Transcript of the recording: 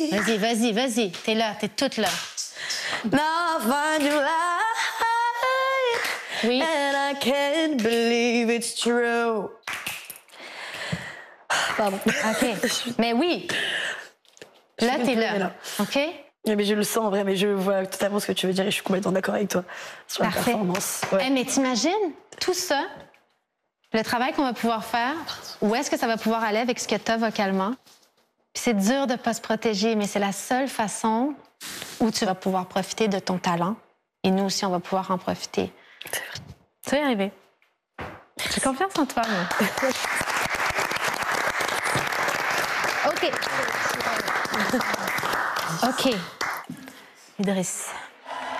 Vas-y, vas-y, vas-y. T'es là, t'es toute là. Now I find you lying. Oui. And I can't believe it's true. Pardon. OK. Mais oui. Là, t'es là. OK? Mais je le sens en vrai, mais je vois totalement ce que tu veux dire et je suis complètement d'accord avec toi sur la Parfait. performance. Ouais. Hey, mais t'imagines tout ça, le travail qu'on va pouvoir faire, où est-ce que ça va pouvoir aller avec ce que t'as vocalement? Puis c'est dur de ne pas se protéger, mais c'est la seule façon où tu vas pouvoir profiter de ton talent. Et nous aussi, on va pouvoir en profiter. Tu vas y arriver. J'ai confiance en toi, moi. OK. OK. Idriss.